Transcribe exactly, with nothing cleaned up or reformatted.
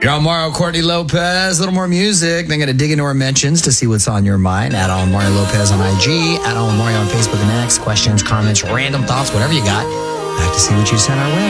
You're on Mario Courtney Lopez. A little more music. Then going to dig into our mentions to see what's on your mind. Add on Mario Lopez on I G. Add on Mario on Facebook and X. Questions, comments, random thoughts, whatever you got. Back to see what you sent our way.